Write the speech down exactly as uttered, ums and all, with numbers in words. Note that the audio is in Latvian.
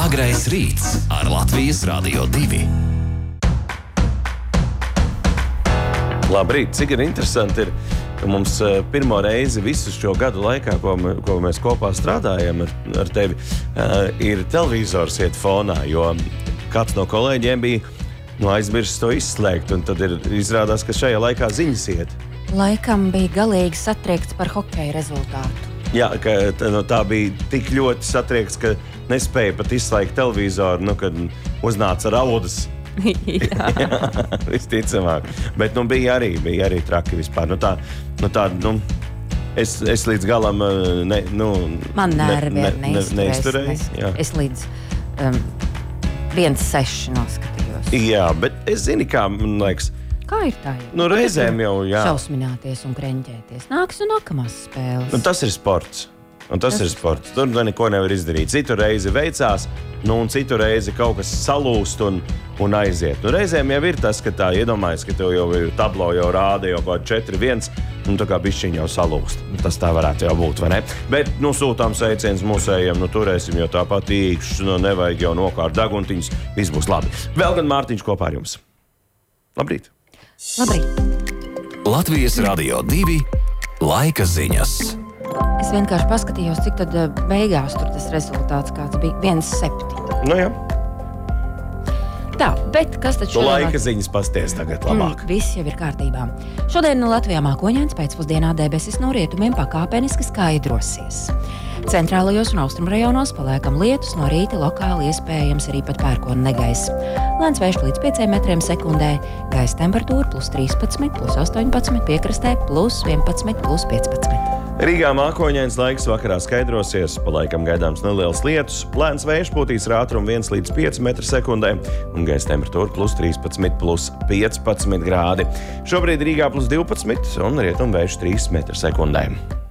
Agrais rīts ar Latvijas Radio divi. Labrīt, cik ir interesanti ir, ka mums pirmo reizi visu šo gadu laikā, ko, mē, ko mēs kopā strādājam ar, ar tevi, uh, ir televizors iet fonā, jo kāds no kolēģiem bija no aizmirsis to izslēgt, un tad ir izrādās, ka šajā laikā ziņas iet. Laikam bija galīgi satriekts par hokeja rezultātu. Jā, ka no, tā bija tik ļoti satriekts, ka nespēja pat izslēgt televizoru, nu, kad uznāca raudas. Jā. Jā, visticamāk. Bet nu, bija, arī, bija arī traki vispār. Nu, tā, nu, tā, nu, es, es līdz galam ne, nu, Man nervi ne, ne, ne, neizturēju. Ne, es līdz um, viens seši noskatījos. Jā, bet es zinu, kā, man liekas, Kā ir tā? nu, reizēm jau, jā. Šausmināties un kreņķēties. Nāks un nākamās spēles. Nu, tas ir sports. Un tas, tas ir sports. Tur neko nevar izdarīt. Citu reizi veicās, nu, un citu reizi kaut kas salūst un, un aiziet. Nu, reizēm jau ir tas, ka tā iedomājas, ka tev jau ir tablo jau rāda jau kaut četri viens, un tā kā bišķiņ jau salūst. Tas tā varētu jau būt, vai ne? Bet, nu, sūtām sveiciens mūsējiem, nu, turēsim jau tāpat īkšķus, nu, nevajag jau nokārt daguntiņus, viss būs labi. Vēl gan Mārtiņš kopā ar jums. Labrīt! Labrīt! Latvijas Radio divi laika ziņas. Es vienkārši paskatījos, cik tad beigās tur tas rezultāts kāds bija. viens septiņi. Nu jā. Tā, bet kas tad Tu šodien... laika ziņas pasties tagad labāk. Mm, viss jau ir kārtībā. Šodien Latvijā mākoņains, pēcpusdienā debesis no rietumiem pakāpeniski skaidrosies. Centrālajos un austrumrajonos paliekam lietus, no rīta lokāli iespējams arī pat pērkona negaiss. Lēns vējš līdz pieciem metriem sekundē, gaisa temperatūra plus trīspadsmit, plus astoņpadsmit, piekrastē plus vienpadsmit, plus piecpadsmit. Rīgā mākoņains laiks vakarā skaidrosies, palaikam gaidāms neliels lietus, lēns vējš pūtīs ar ātrumu viens līdz pieci metri sekundē un gaisa temperatūra plus trīspadsmit, plus piecpadsmit grādi. Šobrīd Rīgā plus divpadsmit un rietum vējš trīs metri sekundē.